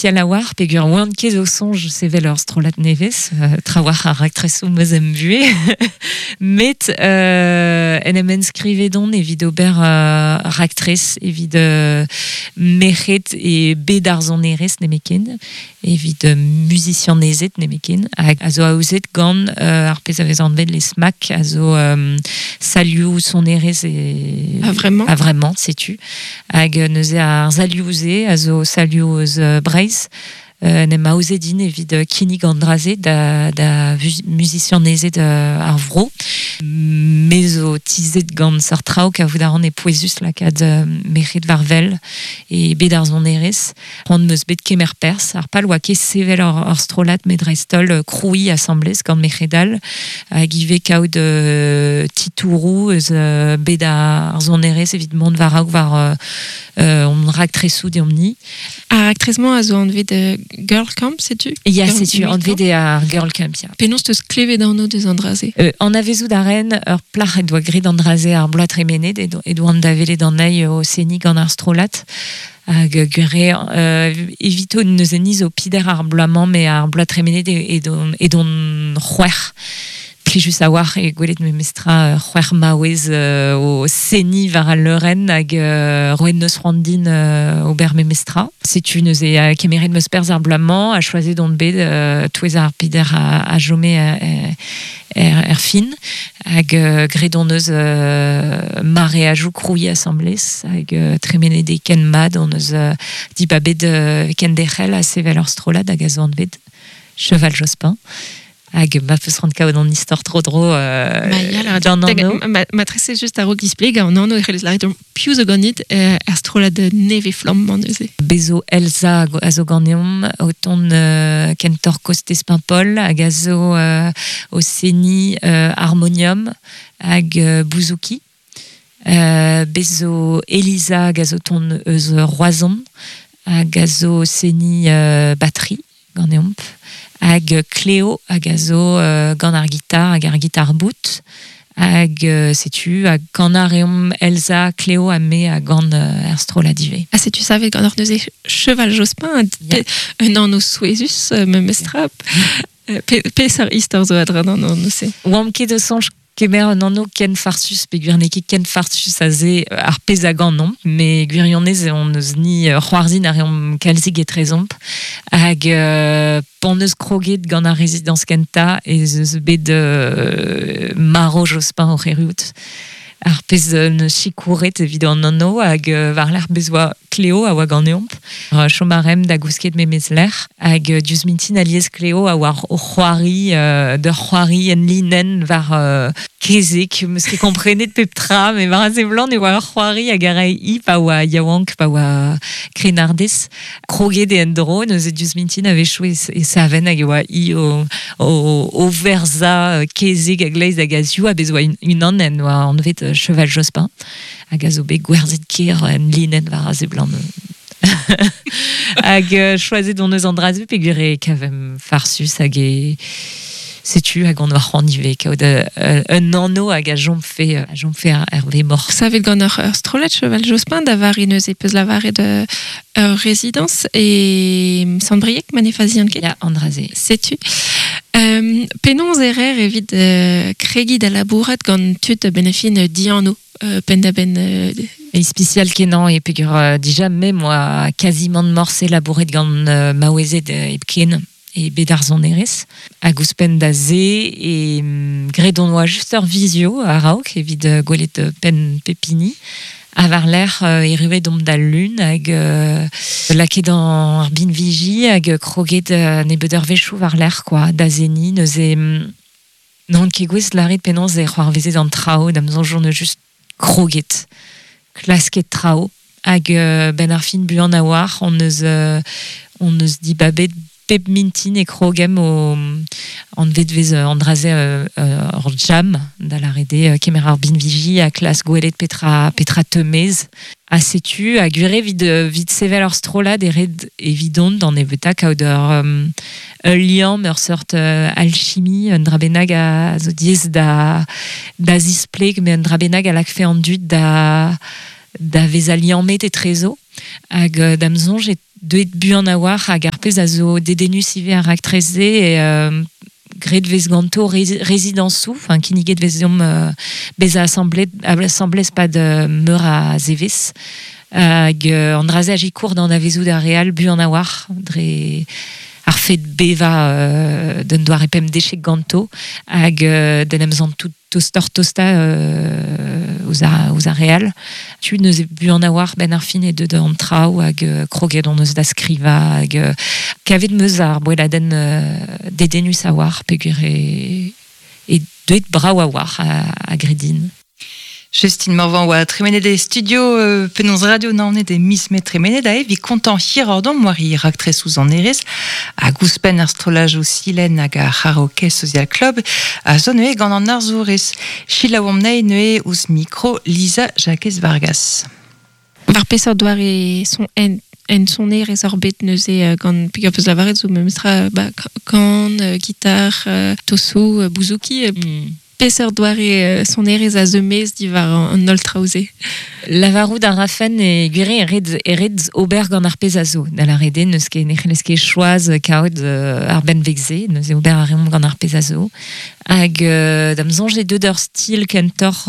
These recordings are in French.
spécial à war, pegur oant ket o sonj sevel ur strolat nevez, trawar ar raktresou meus em vue, met en em skrivedon evit ober raktres, evit mechet e bet ar zon erez nemeken, evit musicien nezet nemeken, hag a zo aouzet gant ar pez a vez an vet les smak, a zo salioù son erez e... Ah, vraiment? Ah, vraiment, sais-tu. Hag neuze ar zalioouze, a zo saliouz breiz, nem a oze din evit kini gant draze da musicien nezet ar vro. Mezo tizet gant sar traoù kavout ar an e poezus lakad mechet varvel e bet ar zon erez. Rand meus bet kemer pers, ar pal oa ket sevel ar strolat met restol kroui assemblez gant mechetdal, hag ive kaout titourou eus bet ar zon erez evit mont varaoù var on raktresou de omni. Ar raktrezman a zo an vet girl camp, sais-tu? Ya, sais-tu, an vet ar girl camp, ya. Penaos teus klevet an o deus an draze? An avezou d'aren, ur plach e doa grit an draze ar bloat remenet, e doa an davelet an ail o seni gant ar strolat. Hag gure evito neus eniz o pider ar bloaman, me ar bloat remenet e don c'hwer. Plijus a war e gwelet me mestra c'hwer maouez o seni var al leuren hag roen neus randin ober me mestra. Setu neus e kemeret meus perz ar bloaman, a choise don bet touez ar pider a jome fin, hag gredon neus mare a jou kroui assemblez, hag tremenet e ken mad, on neus di ba bet ken dechel a sevel ur strolat hag a zo an vet cheval Jospin. Hag ma peus rand kaout an istor tro ma trese just a ro displeg an anno e c'helez laret piou zo ganit ar strolat neve flam man neuze. Bezo Elsa a zo ganeom auton kentor kostez Paimpol hag a zo o seni harmonium hag bouzouki. Bezo Elisa hag a zo ton eus roazon hag a zo seni batterie ganeom. Hag Cléo hag a zo gant ar gitar hag ar gitar bout, hag setu hag gant ar eom Elsa, Cléo a me hag gant ar strolat dive. Ah, setu savet gant ar neuze cheval Jospin, un an o souezus me mestrap. Pez ar istor zo adran an an neuze. Oam ket o sonj kemer an anno ken farsus, pe gwirne ket ken farsus a ze ar pez a gant non, me gwirionez on eus ni c'hoarzin ar eom kalzig e trezomp, hag pan eus kroget gant ar rezidans kenta eus bet Maro Jospin o c'heriout. Ar pez ne chikouret evit an anno hag var l'er bezoa Cléo a oa gant eomp. Chomarem da gousket me mezler hag diouz mintin aliez Cléo a war o c'hoari en linen var kezek, meus ket komprenet pep tra, me var a zeblant e war c'hoari hag a rei hip a oa yaouank pa oa krenardez. Kroget e endro, neus e diouz mintin a vechou e saven hag e oa hi o verza kezek hag leiz hag a zio a bezoa un annen oa an vet cheval Jospin hag a zo bet gwerzet ker en linen var a zeblant hag choiset on eus an drazu pe gure kavem farsus hag e setu hag on war c'handive kaout un anno hag a jomp fe ar ve mor. Savet gant ur strolat cheval Jospin da var ineus e peus lavaret rezidans e Sandbriek manefazien ket? Ya, an draze. Setu. Penons erer evit kregit a labourat gant tud benefin dianno pen da ben... E spécial kenan e pegur dija me moi quasiment morse labouret gant maouezet e ken e bet ar zon erez. Hag ouzpen da ze e gredon oa just ur vizio a raok evit gwelet pen pepini. A var l'er e ruvet dom da lun hag laket ar bin viji hag kroget ne bet ur vechou var l'er quoi, da zeni neus e non ket gwez laret penons e c'hoar vezet an trao dam zon journe just kroget. Klasket trao hag ben ar fin buan a war on eus di babet pep mintin e krogem o an vet vez an draze ur jam da la rede kemer ar bin viji a klas gwelet petra temez a setu a gure vid sevel ur strolat e red evidon dan e veta kaout ur liam ur sort alchimie un drabenag a zo diez da zispleg me un drabenag a lak fe an dud da vez a liamet e trezo hag damzon Doet buan a war hag ar pez a zo dedenus ive ar actreze et gret vez ganto résidenceou, enfin kiniget vez yom bez a assemblez pad meur a zeves hag an draze a jikour d'an a vezout ar real buan a war dre ar fet beva d'un doar epem dechek ganto hag den em zan tout tosta ouz a real. Tu neus e buan a war ben ar fin e deud an traoù hag kroget an eus da skriva hag kavet meus ar boeladen dedenus a war peogwir e deuet brav a war a gredin. Justine Morvan oa tremenede studio penons radio naonet e mismet tremeneda vi kontant hir ordon moari raktrez an erez a gouspen ar strolaj o silen hag a Karaoke Social Club a zo neue gant an arzourez. Chila oam nei neue ouz micro Lisa Jacques Vargas. Var peseurt doar e son en son erez ar bet neuze gant peogwir peus lavaret zo memestra kan, gitar, toso, bouzouki. Peseurt doar e son erez a zemez divar an ol traoze. Lavarou da rafen e gwire eredz ober gant ar pez a zo. Da la rede neus ket nec'heleske choaz kaout ar ben vegze, neus e ober ar reom gant ar pez a zo. Hag dam zonje deud ur stil kentor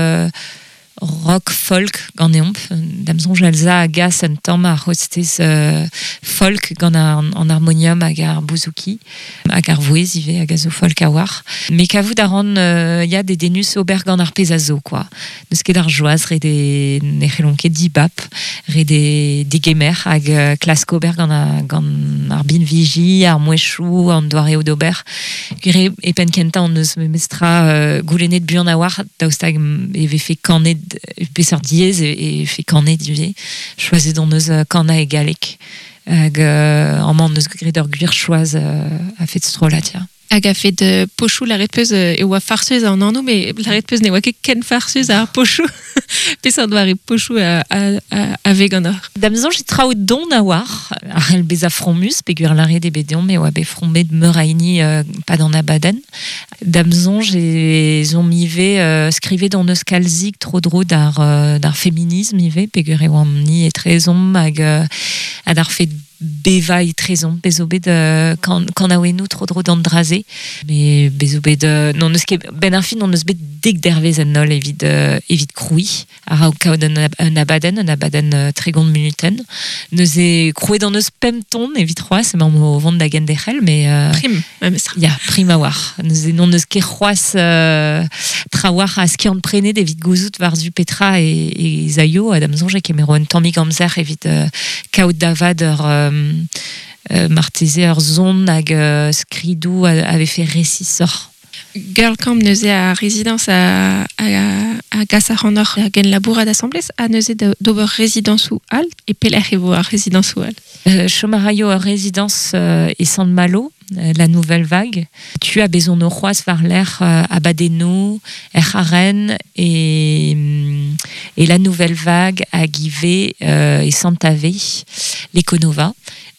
rock folk gant eomp. Dam zonje alza a gas un tamm ar hostez folk gant an harmonium hag ar bouzouki hag ar vouez ive hag a zo folk a war. Me kavout a ran ya de denus ober gant ar pez a zo, quoi. Neus ket ar joaz re de nec'helon ket dibap re de gemer hag klask ober gant ar bin viji ar mouechou an doar eo d'ober. Gure epen kenta an eus memestra goulennet buan a war daoustag eve fe kanet peseurt diez e fe kanet ive choazet an eus kana e galek hag an man eus gret ur gwir choaz a fet strolat, ya. Hag a fet pochou la retpeus e oa farseuz an anno, me la retpeus ne oa ket ken farseuz ar pochou. Peseurt doar e pochou a veg an or. Dam zonj e traoù don a war, ar el bez a fromus, peogwir la red e bet deomp, me oa be fromet meur a ini pad an abaden. Dam zonj e zon mive skrivet an eus kalzik tro dro d'ar feminisme ive, peogwir e oam ni e trezom hag ar fet beva e trezom, bezo bet kan a ouenou tro dro d'an draze, me bezo bet non eus ket ben ar fin non eus bet dek dervez en nol evit kroui a ra kaout un abaden tregont minuten neus e krouet an eus pem ton evit c'hoaz emañ o vont da gen dechel, me Prim, memestra. ya, prim a war. Non eus ket c'hoaz tra war a skiant prenet evit gouzout war-zu petra e zaio adam zonje kemero un tammig amzer evit kaout davad marteze ur zon hag skridou ave fe resisor. Girl Camp neuze a résidence a gas ar an or a gen labourat assemblez a neuze d'ober résidence ou al e pelec'h e vo a résidence ou al. Chomaraio a résidence e Sant Malo, la nouvelle vague. Tu as besoin de c'hoaz var l'air à Badeno, Echaren et la nouvelle vague à Givet et Santave, l'Econova.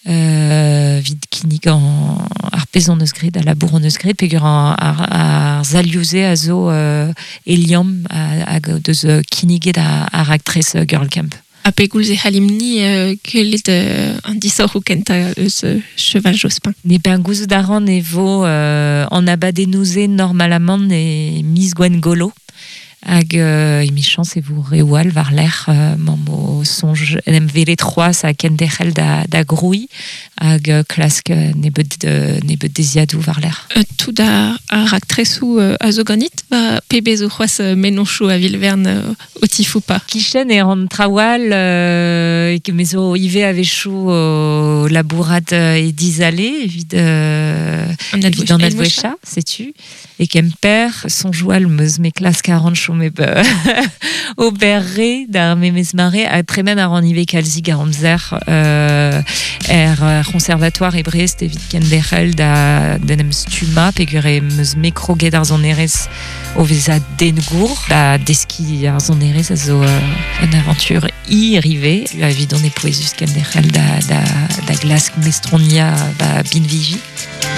Vid kinig ar pez an eus gret, a labour an eus gret, peogwir ar zaliouze a zo Eliam hag deus kiniget ar actress Girl Camp. A pegoulz e c'halimni kelet an disor o kenta eus Cheval Jospin. Ne ben gouzout a ran e vo an abadenouze normalement e Miss Gwen Golo hag emichans e vo reoal var l'air mo sonj en vele troaz a ken dechel da groui hag klask ne bet deziadou var l'air. Tout da ar actressou a zo ganit va pebez o c'hoaz menonchou a Vilverne o tifou pa. Kichen e ran trawal me zo ive a vechou o labourat e dizale evit an advouecha, setu, e kemper son joual meus me klask a ran chou me o berre d'ar memez mare a tremen a ran ive kalzig a amzer conservatoire e Brest evit ken dechel da denem stuma peogwir e meus me kroget ar zon erez o vez a den gour da deski ar zon erez a zo en aventure i rive a evidon e poezus ken dechel da glask mestronia bin viji.